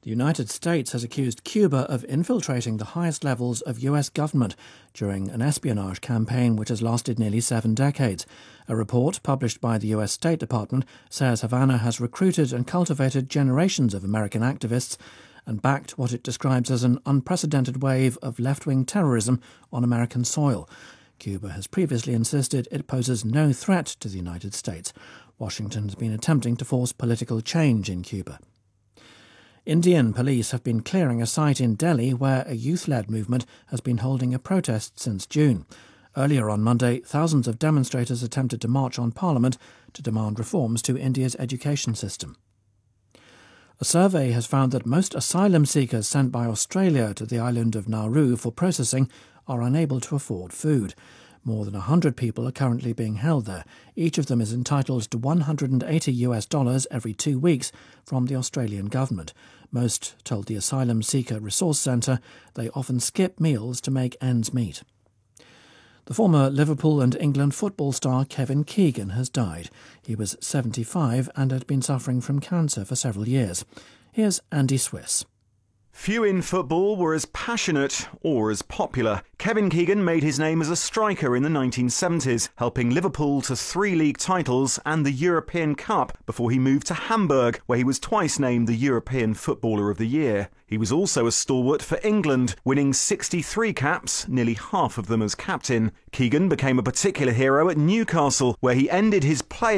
The United States has accused Cuba of infiltrating the highest levels of US government during an espionage campaign which has lasted nearly 7 decades. A report published by the US State Department says Havana has recruited and cultivated generations of American activists and backed what it describes as an unprecedented wave of left-wing terrorism on American soil. Cuba has previously insisted it poses no threat to the United States. Washington has been attempting to force political change in Cuba. Indian police have been clearing a site in Delhi where a youth-led movement has been holding a protest since June. Earlier on Monday, thousands of demonstrators attempted to march on Parliament to demand reforms to India's education system. A survey has found that most asylum seekers sent by Australia to the island of Nauru for processing are unable to afford food. More than 100 people are currently being held there. Each of them is entitled to $180 every 2 weeks from the Australian government. Most told the Asylum Seeker Resource Centre they often skip meals to make ends meet. The former Liverpool and England football star Kevin Keegan has died. He was 75 and had been suffering from cancer for several years. Here's Andy Swiss. Few in football were as passionate or as popular. Kevin Keegan made his name as a striker in the 1970s, helping Liverpool to 3 league titles and the European Cup before he moved to Hamburg, where he was twice named the European Footballer of the Year. He was also a stalwart for England, winning 63 caps, nearly half of them as captain. Keegan became a particular hero at Newcastle, where he ended his playing